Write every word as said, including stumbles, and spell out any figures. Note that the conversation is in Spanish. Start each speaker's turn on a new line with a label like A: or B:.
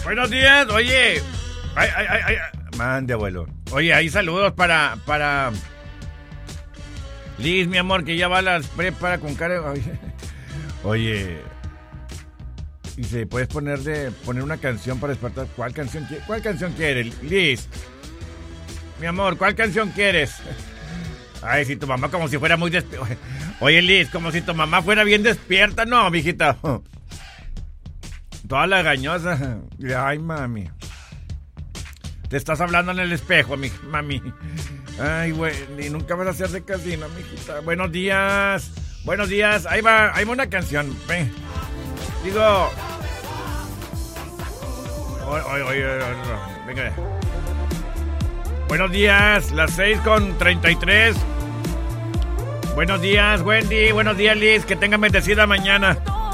A: Buenos días, oye. Ay, ay, ay, ay. Mande, abuelo. Oye, hay saludos para, para... Liz, mi amor, que ya va a las prepara con cara... Oye... Dice, ¿puedes poner de poner una canción para despertar? ¿Cuál canción, cuál canción quieres, Liz? Mi amor, ¿cuál canción quieres? Ay, si tu mamá como si fuera muy despierta. Oye, Liz, como si tu mamá fuera bien despierta. No, mijita. Toda la gañosa. Ay, mami. Te estás hablando en el espejo, mi, mami. Ay, güey, y nunca vas a hacer de casino, mijita. Buenos días. Buenos días. Ahí va, ahí va una canción. Ven. Digo... Oye, oye, oye, venga. Buenos días, las seis con treinta y tres. Buenos días, Wendy. Buenos días, Liz. Que tengan bendecida mañana.